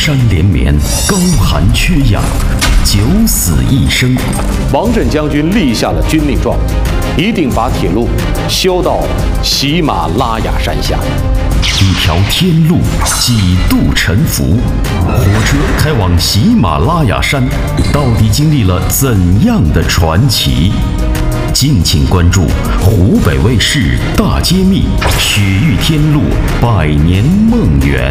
山连绵，高寒缺氧，九死一生。 王震将军立下了军令状，一定把铁路修到喜马拉雅山下。 一条天路几度沉浮，火车开往喜马拉雅山，到底经历了怎样的传奇？敬请关注湖北卫视大揭秘《雪域天路百年梦圆》。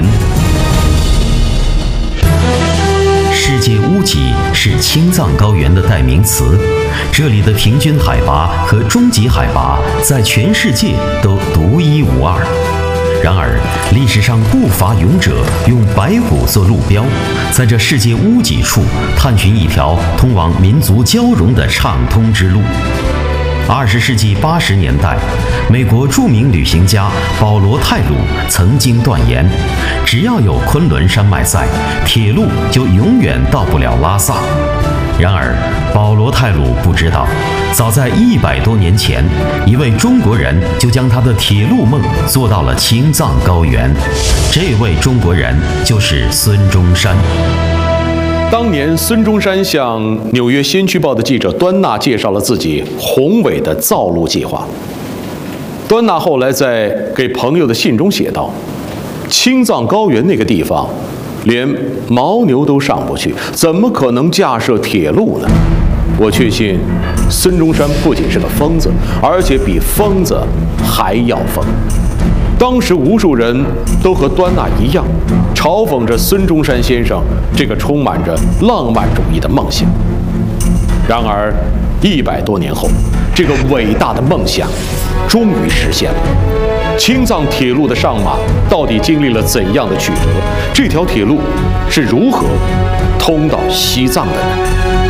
世界屋脊是青藏高原的代名词，这里的平均海拔和中级海拔在全世界都独一无二。然而，历史上不乏勇者用白骨做路标，在这世界屋脊处探寻一条通往民族交融的畅通之路。20世纪80年代，美国著名旅行家保罗·泰鲁曾经断言，只要有昆仑山脉在，铁路就永远到不了拉萨。然而，保罗·泰鲁不知道，早在100多年前，一位中国人就将他的铁路梦做到了青藏高原。这位中国人就是孙中山。 当年，孙中山向《纽约先驱报》的记者端纳介绍了自己宏伟的造路计划。端纳后来在给朋友的信中写道：“青藏高原那个地方，连牦牛都上不去，怎么可能架设铁路呢？我确信，孙中山不仅是个疯子，而且比疯子还要疯。”当时无数人都和端纳一样，嘲讽着孙中山先生这个充满着浪漫主义的梦想。然而，100多年后，这个伟大的梦想终于实现了。青藏铁路的上马到底经历了怎样的曲折？这条铁路是如何通到西藏的呢？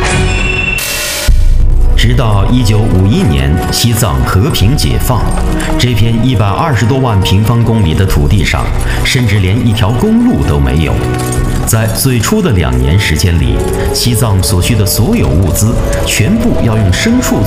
直到1951年，西藏和平解放，这片120多万平方公里的土地上，甚至连一条公路都没有。在最初的2年时间里，西藏所需的所有物资全部要用牲畜